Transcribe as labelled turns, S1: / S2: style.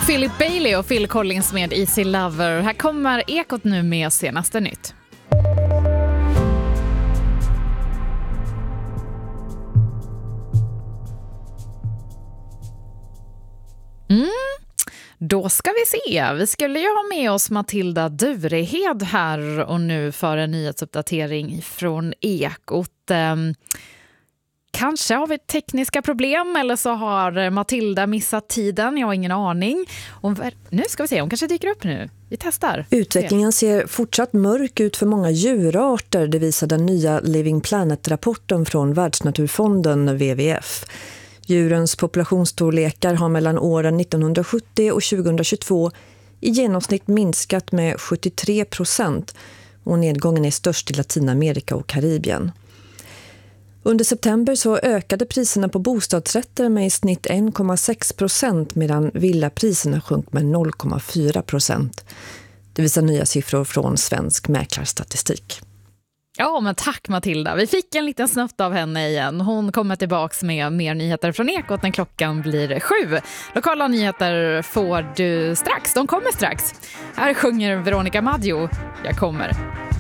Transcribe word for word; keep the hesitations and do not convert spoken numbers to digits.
S1: Philip Bailey och Phil Collins med Easy Lover. Här kommer Ekot nu med senaste nytt. Mm. Då ska vi se. Vi skulle ju ha med oss Matilda Durehed här och nu för en nyhetsuppdatering från Ekot. Kanske har vi tekniska problem eller så har Matilda missat tiden. Jag har ingen aning. Hon, nu ska vi se, hon kanske dyker upp nu. Vi testar.
S2: Utvecklingen ser fortsatt mörk ut för många djurarter. Det visar den nya Living Planet-rapporten från Världsnaturfonden W W F. Djurens populationsstorlekar har mellan åren nittonhundrasjuttio och tjugohundratjugotvå i genomsnitt minskat med sjuttiotre procent och nedgången är störst i Latinamerika och Karibien. Under september så ökade priserna på bostadsrätter med i snitt en komma sex procent medan villapriserna sjönk med noll komma fyra procent. Det visar nya siffror från Svensk mäklarstatistik.
S1: Ja, men tack Matilda. Vi fick en liten snutt av henne igen. Hon kommer tillbaks med mer nyheter från Ekot när klockan blir sju. Lokala nyheter får du strax. De kommer strax. Här sjunger Veronica Maggio. Jag kommer.